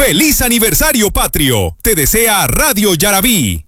¡Feliz aniversario patrio! Te desea Radio Yarabí.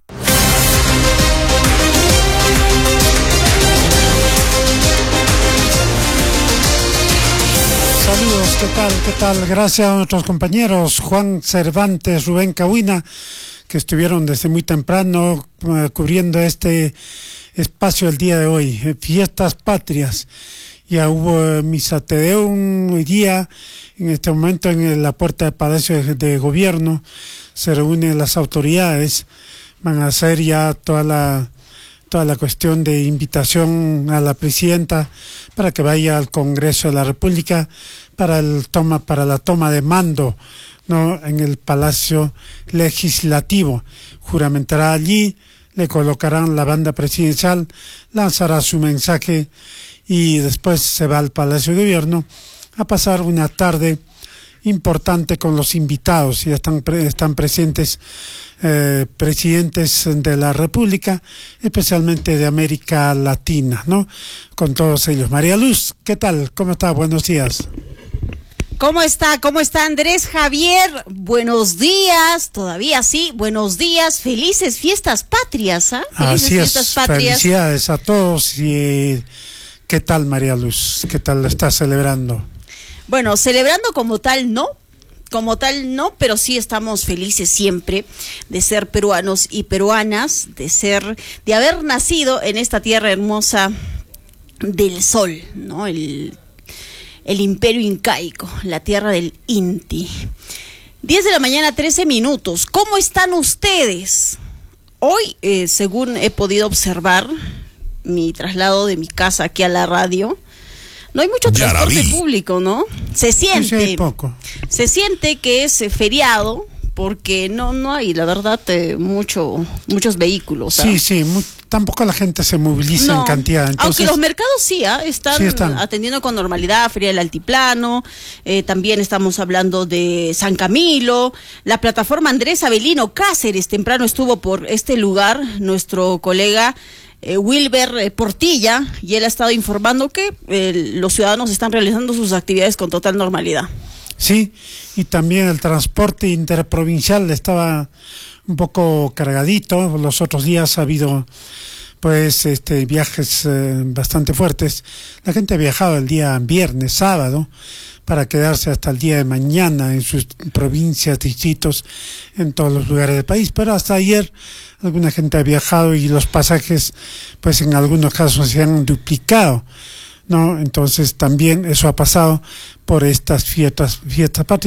Saludos, ¿qué tal? Gracias a nuestros compañeros Juan Cervantes, Rubén Cahuina, que estuvieron desde muy temprano cubriendo este espacio el día de hoy, fiestas patrias. Ya hubo misa Te Deum hoy día, en este momento en la puerta del Palacio de Gobierno, se reúnen las autoridades, van a hacer ya toda la cuestión de invitación a la presidenta para que vaya al Congreso de la República para la toma de mando, ¿no?, en el Palacio Legislativo. Juramentará allí, le colocarán la banda presidencial, lanzará su mensaje y después se va al Palacio de Gobierno a pasar una tarde importante con los invitados. Ya están presentes presidentes de la República, especialmente de América Latina, ¿no? Con todos ellos. María Luz, ¿qué tal? ¿Cómo está? Buenos días. ¿Cómo está Andrés Javier? Buenos días, todavía sí, buenos días, felices fiestas patrias, ¿ah? Así fiestas es, patrias. Felicidades a todos. Y ¿qué tal, María Luz? ¿Qué tal lo estás celebrando? Bueno, celebrando como tal no, pero sí estamos felices siempre de ser peruanos y peruanas, de haber nacido en esta tierra hermosa del sol, ¿no? El imperio incaico, la tierra del Inti. 10 de la mañana, 13 minutos. ¿Cómo están ustedes? Hoy, según he podido observar mi traslado de mi casa aquí a la radio, no hay mucho transporte público, ¿no? Se siente que es feriado, porque no hay, la verdad, muchos vehículos. ¿Ah? Sí, tampoco la gente se moviliza en cantidad. Entonces, aunque los mercados están atendiendo con normalidad, Feria del Altiplano, también estamos hablando de San Camilo, la plataforma Andrés Avelino Cáceres, temprano estuvo por este lugar nuestro colega Wilber Portilla, y él ha estado informando que los ciudadanos están realizando sus actividades con total normalidad. Sí, y también el transporte interprovincial estaba un poco cargadito. Los otros días ha habido viajes bastante fuertes. La gente ha viajado el día viernes, sábado, para quedarse hasta el día de mañana en sus provincias, distritos, en todos los lugares del país. Pero hasta ayer alguna gente ha viajado y los pasajes, pues en algunos casos se han duplicado, ¿no? Entonces también eso ha pasado por estas fiestas patrias.